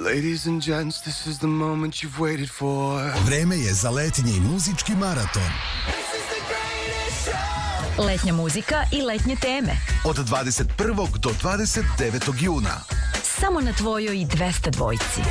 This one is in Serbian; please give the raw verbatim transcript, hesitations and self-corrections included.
Ladies and gents, this is the moment you've waited for. Vreme je za letnji muzički maraton. Letnja muzika i letnje teme. Od dvadeset prvog do dvadeset devetog juna. Samo na tvojoj dvesta dvojci.